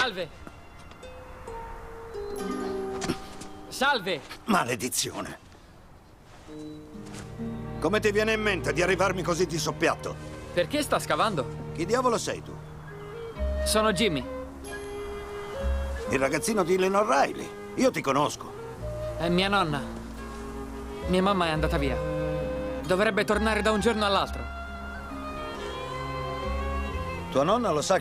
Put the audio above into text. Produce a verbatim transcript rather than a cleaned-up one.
Salve! Salve! Maledizione! Come ti viene in mente di arrivarmi così di soppiatto? Perché sta scavando? Chi diavolo sei tu? Sono Jimmy. Il ragazzino di Eleanor Riley. Io ti conosco. È mia nonna. Mia mamma è andata via. Dovrebbe tornare da un giorno all'altro. Tua nonna lo sa che